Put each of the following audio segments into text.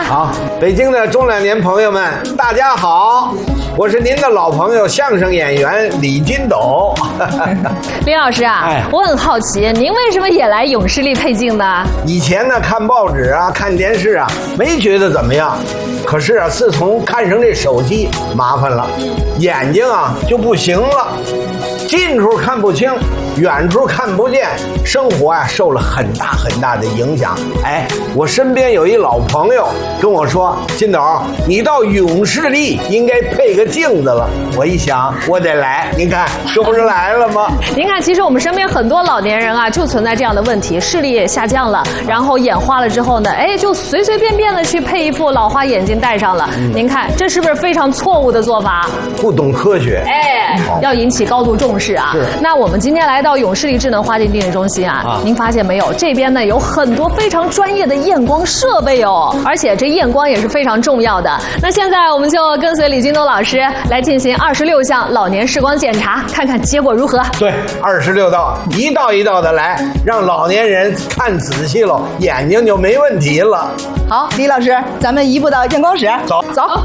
好，北京的中老年朋友们，大家好，我是您的老朋友相声演员李金斗。 李老师啊，我很好奇，您为什么也来永视力配镜呢？ 以前呢，看报纸啊，看电视啊，没觉得怎么样。可是啊，自从看上这手机，麻烦了，眼睛啊就不行了，近处看不清，远处看不见，生活啊受了很大很大的影响。哎，我身边有一老朋友跟我说：“金斗，你到永视力应该配个镜子了。”我一想，我得来，您看这不是来了吗？ 您看，其实我们身边很多老年人啊，就存在这样的问题，视力也下降了，然后眼花了之后呢，哎，就随随便便的去配一副老花眼镜戴上了。您看，这是不是非常错误的做法？ 不懂科学， 哎，要引起高度重视啊。那我们今天来到永视力智能花镜定位中心啊，您发现没有？这边呢有很多非常专业的验光设备哦，而且这验光也是非常重要的。那现在我们就跟随李金斗老师来进行26项老年视光检查，看看结果如何。 对，26道，一道一道的来，让老年人看仔细了，眼睛就没问题了。 好，李老师，咱们移步到验光室， 走。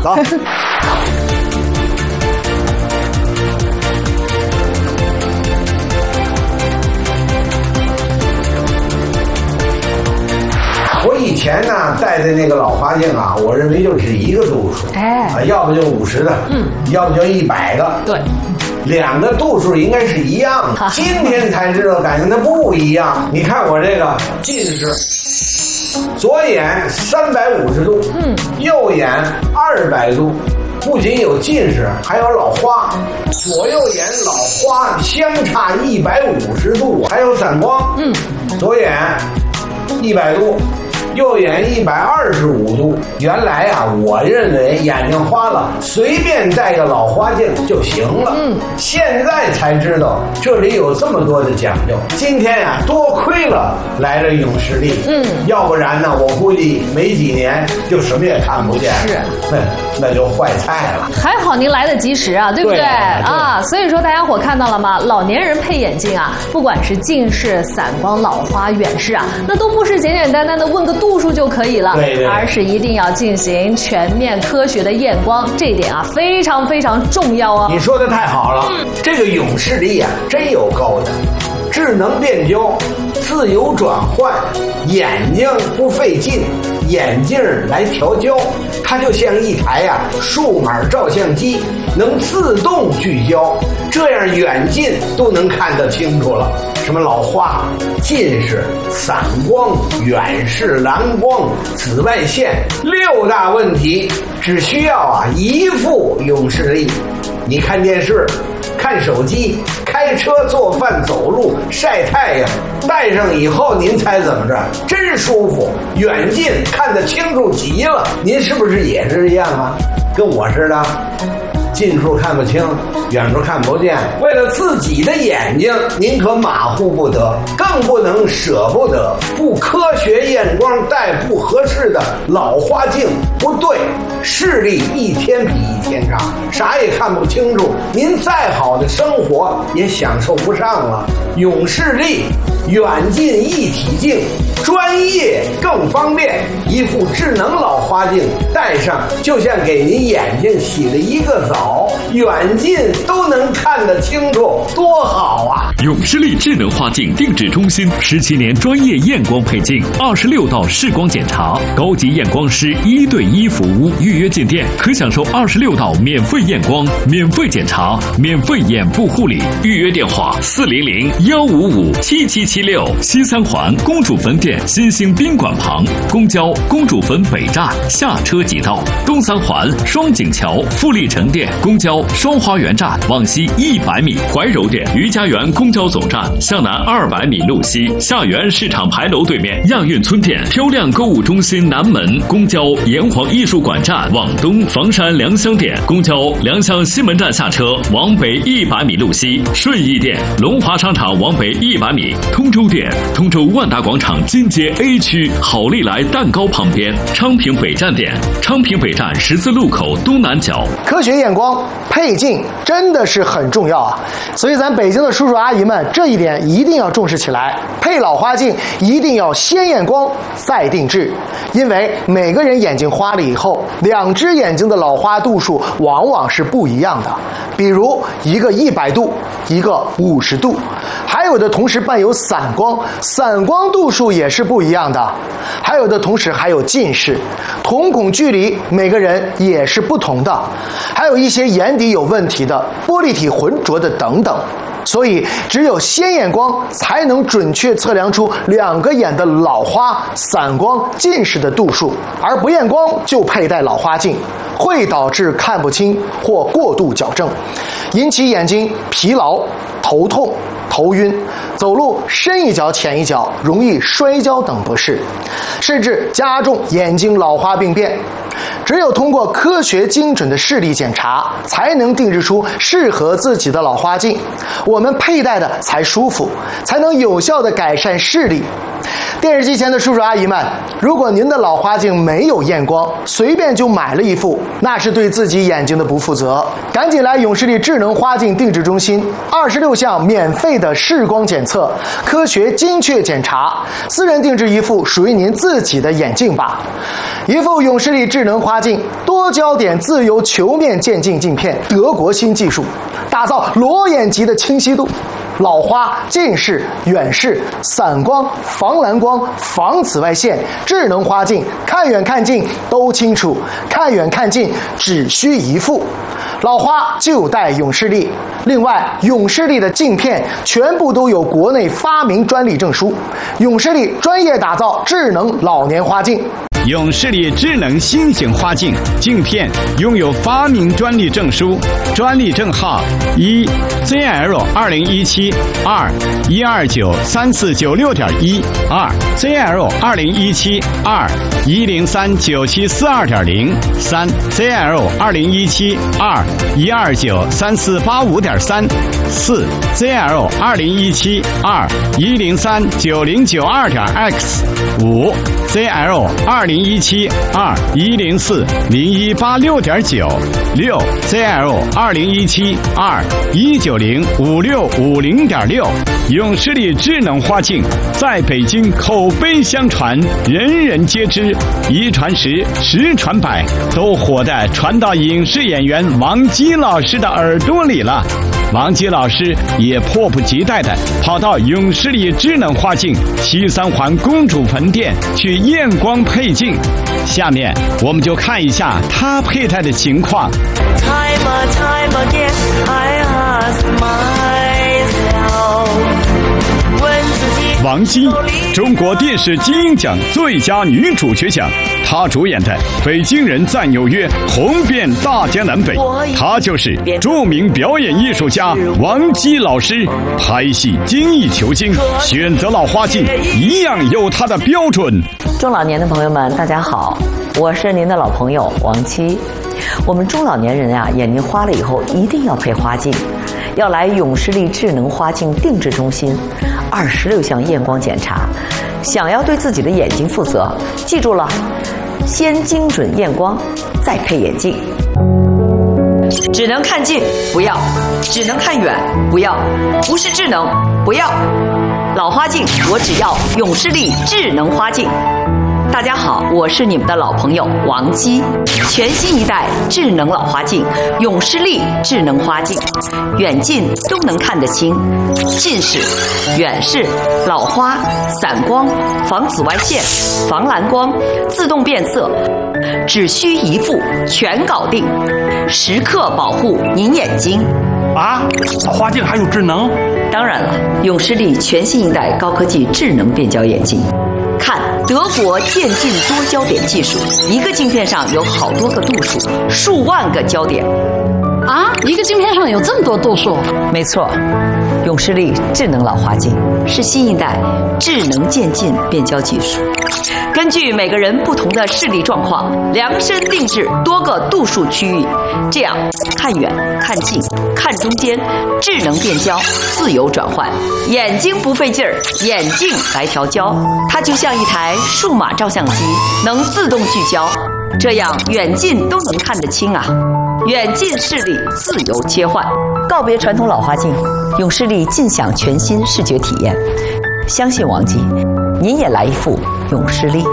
我以前呢戴的那个老花镜啊，我认为就是一个度数，要不就50的，要不就100个， 对， 两个度数应该是一样的。今天才知道，感觉它不一样。你看我这个近视，左眼350度，右眼200度。不仅有近视，还有老花，左右眼老花相差150度，还有散光，左眼100度，右眼125度。原来啊，我认为眼睛花了，随便戴个老花镜就行了。现在才知道这里有这么多的讲究。今天呀，多亏了来了永视力，要不然呢，我估计没几年就什么也看不见。 是， 那就坏菜了。 还好您来得及时啊，对不对？啊，所以说大家伙看到了吗？老年人配眼镜啊，不管是近视、散光、老花、远视啊，那都不是简简单单的问个度数就可以了，而是一定要进行全面科学的验光，这一点啊非常非常重要哦。 你说的太好了，这个永视力啊真有高的，智能变焦，自由转换，眼睛不费劲，眼镜来调焦，它就像一台数码照相机，能自动聚焦，这样远近都能看得清楚了。什么老花、近视、散光、远视、蓝光、紫外线6大问题，只需要一副永视力。你看电视、看手机、开车、做饭、走路、晒太阳，戴上以后您猜怎么着？真舒服，远近看得清楚极了。您是不是也是这样啊？跟我似的，近处看不清，远处看不见，为了自己的眼睛，您可马虎不得，更不能舍不得。不科学验光戴不合适的老花镜，不对，视力一天比一天差，啥也看不清楚，您再好的生活也享受不上了。永视力远近一体镜，专业更方便，一副智能老花镜戴上，就像给您眼睛洗了一个澡，远近都能看得清楚，多好啊！ 永视力智能花镜定制中心17年专业验光配镜，26道视光检查，高级验光师1对1服务，预约进店可享受26道免费验光、免费检查、免费眼部护理。预约电话400-155-7776，西三环公主坟店新兴宾馆旁，公交公主坟北站下车即到；东三环双井桥富力城店公交双花园站往西100米，怀柔店余家园公交总站向南200米路西，下园市场牌楼对面亚运村店漂亮购物中心南门，公交炎黄艺术馆站往东，房山良乡店公交良乡西门站下车往北100米路西，顺义店龙华商场往北100米，通州店通州万达广场金街 A 区好利来蛋糕旁边，昌平北站店昌平北站十字路口东南角。 科学验光配镜真的是很重要啊，所以咱北京的叔叔阿姨们这一点一定要重视起来，配老花镜一定要先验光再定制，因为每个人眼睛花花了以后，两只眼睛的老花度数往往是不一样的，比如一个100度，一个50度，还有的同时伴有散光，散光度数也是不一样的，还有的同时还有近视，瞳孔距离每个人也是不同的，还有一些眼底有问题的，玻璃体浑浊的等等。所以只有先验光才能准确测量出两个眼的老花、散光、近视的度数，而不验光就佩戴老花镜，会导致看不清或过度矫正，引起眼睛疲劳、头痛、头晕，走路深一脚浅一脚，容易摔跤等不适，甚至加重眼睛老花病变。只有通过科学精准的视力检查，才能定制出适合自己的老花镜，我们佩戴的才舒服，才能有效地改善视力。电视机前的叔叔阿姨们，如果您的老花镜没有验光，随便就买了一副，那是对自己眼睛的不负责。赶紧来永视力智能花镜定制中心，26项免费的视光检测，科学精确检查，私人定制一副属于您自己的眼镜吧。一副永视力智能花镜，多焦点自由球面渐进镜片，德国新技术，打造裸眼级的清晰度。老花、近视、远视、散光、防蓝光、防紫外线，智能花镜，看远看近都清楚，看远看近只需一副。老花就戴永视力。另外，永视力的镜片全部都有国内发明专利证书，永视力专业打造智能老年花镜。 永视力智能新型花镜镜片拥有发明专利证书，专利证号1 ZL2017 2 1293496.1 2 ZL2017 2 1039742.0 3 ZL2017 2 1293485.3 4 ZL2017 2 1039092.x 5 ZL2017 2 1040186.9 6 ZL2017 2 1905650.6。永视力智能花镜在北京口碑相传，人人皆知，一传十，十传百，都火的传到影视演员王姬老师的耳朵里了。王姬老师也迫不及待地跑到永视力智能花镜西三环公主坟店去验光配镜。下面我们就看一下他佩戴的情况。王姬，中国电视金鹰奖最佳女主角奖，她主演的《北京人在纽约》红遍大江南北。她就是著名表演艺术家王姬老师。拍戏精益求精，选择老花镜一样有她的标准。 中老年的朋友们，大家好，我是您的老朋友王姬。我们中老年人啊，眼睛花了以后一定要配花镜，要来永视力智能花镜定制中心，26项验光检查。想要对自己的眼睛负责，记住了，先精准验光，再配眼镜。只能看近不要，只能看远不要，不是智能不要。老花镜我只要永视力智能花镜。大家好，我是你们的老朋友王姬。全新一代智能老花镜永视力智能花镜，远近都能看得清，近视、远视、老花、散光、防紫外线、防蓝光、自动变色，只需一副全搞定，时刻保护您眼睛。 啊，老花镜还有智能？ 当然了，永视力全新一代高科技智能变焦眼镜。看德国渐进多焦点技术，一个镜片上有好多个度数，数万个焦点。 啊，一个镜片上有这么多度数？ 没错，永视力智能老花镜是新一代智能渐进变焦技术，根据每个人不同的视力状况，量身定制多个度数区域，这样看远、看近、看中间，智能变焦，自由转换，眼睛不费劲儿，眼镜来调焦，它就像一台数码照相机，能自动聚焦，这样远近都能看得清啊。远近视力自由切换，告别传统老花镜，永视力尽享全新视觉体验。相信王姬，您也来一副永视力。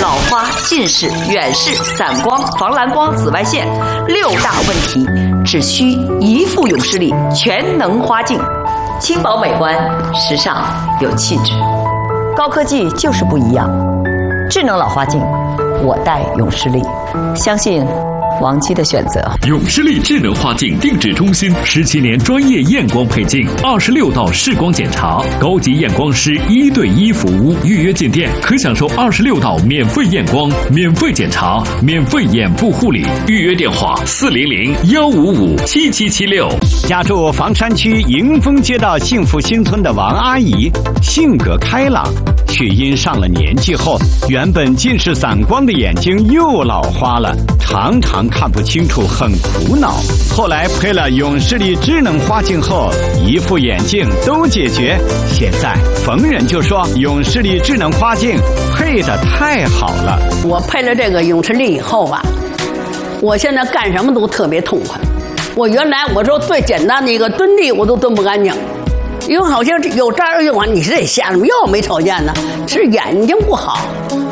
老花、近视、远视、散光、防蓝光、紫外线6大问题，只需一副永视力，全能花镜，轻薄美观，时尚有气质。高科技就是不一样，智能老花镜，我戴永视力，相信王姬的选择。 永视力智能花镜定制中心17年专业验光配镜，26道视光检查，高级验光师1对1服务。预约进店可享受26道免费验光、免费检查、免费眼部护理。预约电话400-155-7776。 家住房山区迎丰街道幸福新村的王阿姨，性格开朗，却因上了年纪后，原本近视散光的眼睛又老花了，常常看不清楚，很苦恼。后来配了永视力智能花镜后，一副眼镜都解决。现在逢人就说永视力智能花镜配得太好了。 我配了这个永视力以后吧，我现在干什么都特别痛快。我原来我说最简单的一个蹲地我都蹲不干净，因为好像有这儿用啊，你是得瞎什么药没瞅见呢？是眼睛不好。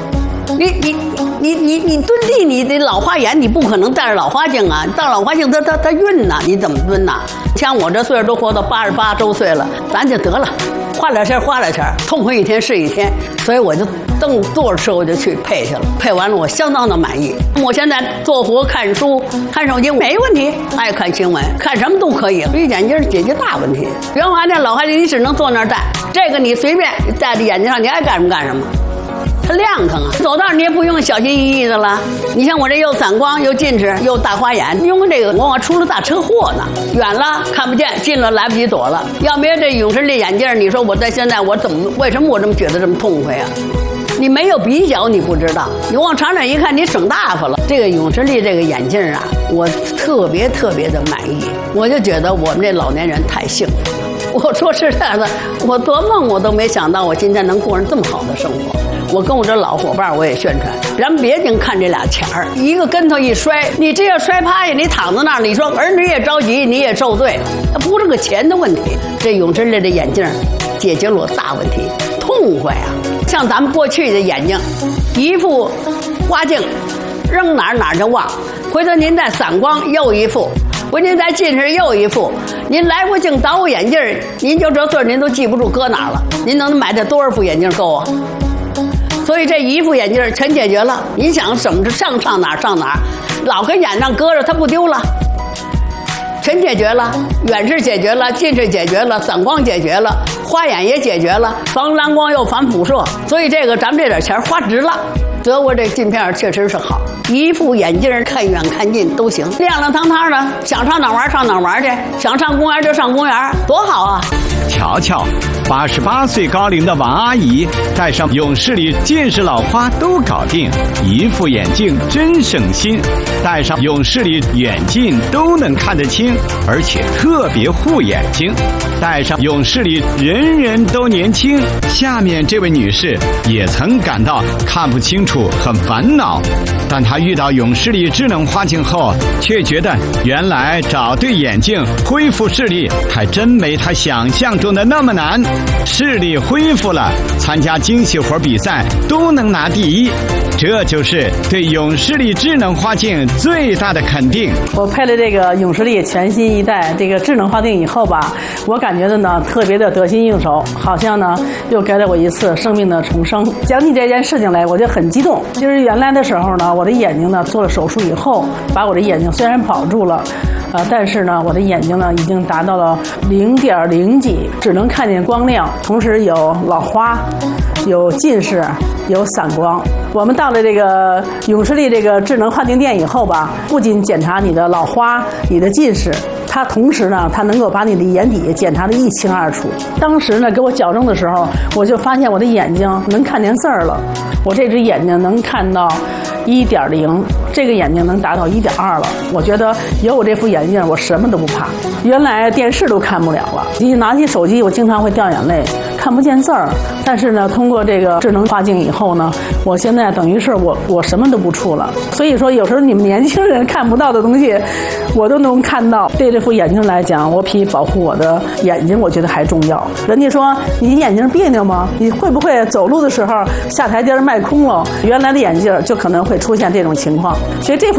你蹲地，你得老花眼，你不可能戴着老花镜啊！戴老花镜它晕呐，你怎么蹲呐？像我这岁数都活到88周岁了，咱就得了，花点钱，痛快一天是一天。所以我就正坐着车我就去配去了，配完了我相当的满意。我现在做活、看书、看手机没问题，爱看新闻，看什么都可以。这眼镜解决大问题。原来那老花镜你只能坐那儿戴，这个你随便戴在眼睛上，你爱干什么干什么。它亮堂啊，走道你也不用小心翼翼的了。你像我这又散光又近视又大花眼，因为这个往往出了大车祸呢，远了看不见，近了来不及躲了。要没有这永视力眼镜，你说我在现在我为什么我这么觉得这么痛快啊？你没有比较你不知道，你往长远一看你省大发了。这个永视力这个眼镜啊，我特别的满意，我就觉得我们这老年人太幸福了。我说实在的，我做梦我都没想到我今天能过上这么好的生活。我跟我这老伙伴我也宣传，咱别净看这俩钱儿，一个跟头一摔，你这要摔趴下，你躺在那儿，你说儿女也着急，你也受罪，它不是个钱的问题。这永视力的眼镜解决了我大问题，痛快啊！像咱们过去的眼睛，一副花镜扔哪儿就忘，回头您再散光又一副，回您再近视又一副，您来回镜倒眼镜，您就这岁您都记不住搁哪儿了，您能买这多少副眼镜够啊？所以这一副眼镜全解决了，你想怎么上哪儿，老跟眼上搁着它不丢了，全解决了，远视解决了，近视解决了，散光解决了，花眼也解决了，防蓝光又防辐射，所以这个咱们这点钱花值了。德国这镜片确实是好，一副眼镜看远看近都行，亮亮堂堂的，想上哪玩上哪玩去，想上公园就上公园，多好啊！ 瞧瞧，88岁高龄的王阿姨戴上永视力，近视老花都搞定，一副眼镜真省心。戴上永视力远近都能看得清，而且特别护眼睛。戴上永视力，人人都年轻。下面这位女士也曾感到看不清楚，很烦恼，但她遇到永视力智能花镜后，却觉得原来找对眼镜恢复视力还真没她想象中的那么难。视力恢复了，参加精细活比赛都能拿第一，这就是对永视力智能花镜最大的肯定。 我配了这个永视力全新一代这个智能花镜以后吧，我感觉的呢特别的得心应手，好像呢又给了我一次生命的重生。讲起这件事情来，我就很激动。就是原来的时候呢，我的眼睛呢做了手术以后，把我的眼睛虽然保住了，但是呢，我的眼睛呢已经达到了0.0几，只能看见光亮，同时有老花，有近视，有散光。我们到了这个永视力这个智能花镜店以后吧，不仅检查你的老花、你的近视，它同时呢，它能够把你的眼底检查得一清二楚。当时呢，给我矫正的时候，我就发现我的眼睛能看见字儿了。我这只眼睛能看到1.0，这个眼睛能达到1.2了。我觉得有我这副眼镜，我什么都不怕。原来电视都看不了了，一拿起手机，我经常会掉眼泪。 看不见字儿，但是呢，通过这个智能花镜以后呢，我现在等于是我什么都不触了。所以说，有时候你们年轻人看不到的东西，我都能看到。对这副眼镜来讲，我比保护我的眼睛，我觉得还重要。人家说你眼睛别扭吗？你会不会走路的时候下台阶迈空了？原来的眼镜就可能会出现这种情况。所以这副